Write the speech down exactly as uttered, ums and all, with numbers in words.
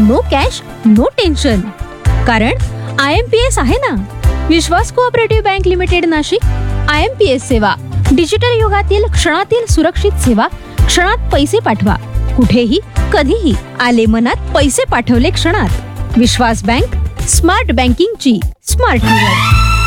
No cash no tension. कारण I am P S आहे ना, विश्वास cooperative bank limited Nashik. I am P S सेवा, digital युगातील क्षणातील सुरक्षित सेवा. क्षणात पैसे पाठवा, कुठेही कधीही. आले मनात, पैसे पाठवले क्षणात. विश्वास बँक, स्मार्ट बँकिंगची स्मार्ट निवड.